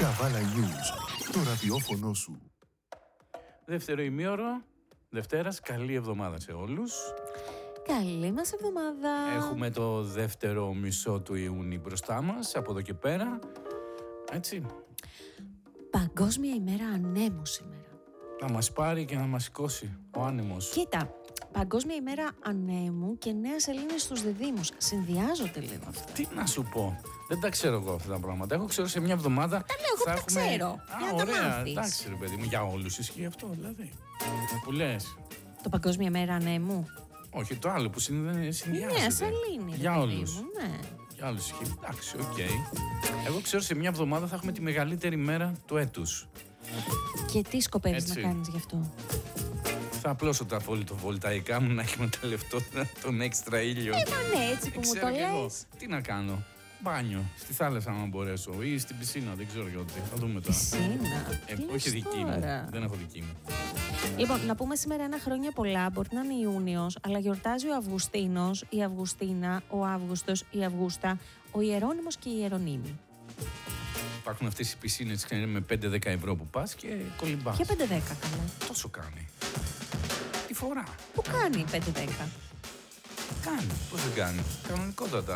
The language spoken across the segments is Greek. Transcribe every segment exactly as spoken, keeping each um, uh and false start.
Καβάλα News, το ραδιόφωνο σου. Δεύτερο ημίωρο Δευτέρας, καλή εβδομάδα σε όλους. Καλή μας εβδομάδα. Έχουμε το δεύτερο μισό του Ιούνιου μπροστά μας, από εδώ και πέρα. Έτσι. Παγκόσμια ημέρα ανέμου σήμερα. Να μας πάρει και να μας σηκώσει ο άνεμος. Κοίτα, Παγκόσμια ημέρα ανέμου και νέα σελήνη στους διδύμους. Συνδυάζονται λίγο αυτά. Τι να σου πω. Δεν τα ξέρω εγώ αυτά τα πράγματα. Έχω ξέρω σε μια εβδομάδα. Τα λέω, εγώ θα τα έχουμε... ξέρω. Α, για να ωραία. τα μάθεις. Εντάξει, ρε παιδί μου, για όλους ισχύει αυτό δηλαδή. Που λες. Το Παγκόσμια ημέρα ανέμου. Όχι, το άλλο που συνδυάζεται. Η νέα σελήνη. Για ρε όλους. παιδί μου, ναι. Για όλους ισχύει. Εντάξει, οκ. Okay. Εγώ ξέρω σε μια εβδομάδα θα έχουμε τη μεγαλύτερη μέρα του έτους. Και τι σκοπεύεις Έτσι. να κάνεις γι' αυτό? Θα απλώσω τα φωτοβολταϊκά μου να εκμεταλλευτώ τον έξτρα ήλιο. Ε, μα ναι, έτσι που μου Ξέρω το κι εγώ. λες. Τι να κάνω. Μπάνιο. Στη θάλασσα, αν μπορέσω. Ή στην πισίνα, δεν ξέρω γιατί. Θα δούμε τώρα. Πισίνα. Ε, Τι όχι λες δική μου. τώρα? Δεν έχω δική μου. Λοιπόν, να πούμε σήμερα ένα χρόνια πολλά. Μπορεί να είναι Ιούνιος, αλλά γιορτάζει ο Αυγουστίνος, η Αυγουστίνα, ο Αύγουστος, η Αυγούστα, ο Ιερώνυμος και η Ιερονύμη. Υπάρχουν αυτές οι πισίνες με πέντε δέκα ευρώ που πας και κολυμπάς. Και πέντε δέκα καλά. Τόσο κάνει. Τι φορά. Πού κάνει πέντε δέκα? Κάνει. Πώς δεν κάνει. Κανονικότατα.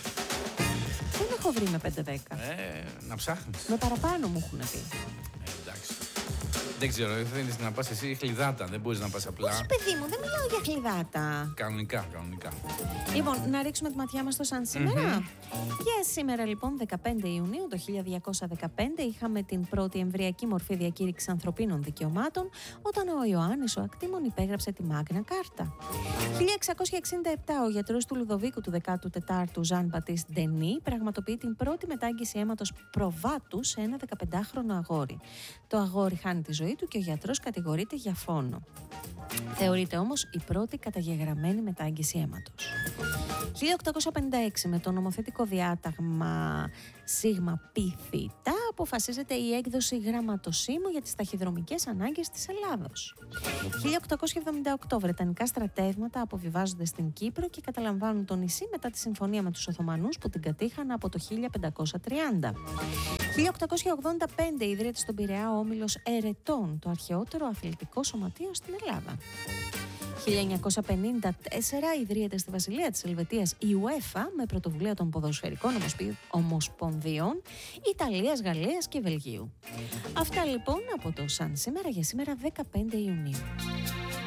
Δεν έχω βρει με πέντε δέκα. Ε, να ψάχνεις. Με παραπάνω μου έχουν πει. Ε, εντάξει. Δεν ξέρω, θέλεις να πας εσύ χλιδάτα. Δεν μπορείς να πας απλά. Όχι, παιδί μου, δεν μιλάω για χλιδάτα. Κανονικά, κανονικά. Λοιπόν, να ρίξουμε τη ματιά μας στο σαν σήμερα. Για σήμερα, λοιπόν, δεκαπέντε Ιουνίου το χίλια διακόσια δεκαπέντε, είχαμε την πρώτη εμβριακή μορφή διακήρυξης ανθρωπίνων δικαιωμάτων, όταν ο Ιωάννης ο Ακτήμων υπέγραψε τη Μάγνα Κάρτα. χίλια εξακόσια εξήντα επτά, ο γιατρός του Λουδοβίκου του δέκατου τετάρτου, Ζαν Μπατίστ Ντενί, πραγματοποιεί την πρώτη μετάγγιση αίματος προβάτου σε ένα δεκαπεντάχρονο αγόρι. Το αγόρι χάνει τη ζωή του και ο γιατρός κατηγορείται για φόνο. Θεωρείται όμως η πρώτη καταγεγραμμένη μετάγγιση αίματος. χίλια οκτακόσια πενήντα έξι, με το νομοθετικό διάταγμα Σίγμα Πι Θήτα, αποφασίζεται η έκδοση γραμματοσύμου για τις ταχυδρομικές ανάγκες της Ελλάδος. χίλια οκτακόσια εβδομήντα οκτώ, βρετανικά στρατεύματα αποβιβάζονται στην Κύπρο και καταλαμβάνουν το νησί μετά τη συμφωνία με τους Οθωμανούς που την κατήχαν από το χίλια πεντακόσια τριάντα. χίλια οκτακόσια ογδόντα πέντε, ιδρύεται στον Πειραιά ο Όμιλος Ερετών, το αρχαιότερο αθλητικό σωματείο στην Ελλάδα. χίλια εννιακόσια πενήντα τέσσερα, ιδρύεται στη Βασιλεία της Ελβετίας η UEFA με πρωτοβουλία των ποδοσφαιρικών ομοσπονδίων Ιταλίας, Γαλλίας και Βελγίου. Αυτά λοιπόν από το Σαν σήμερα για σήμερα δεκαπέντε Ιουνίου.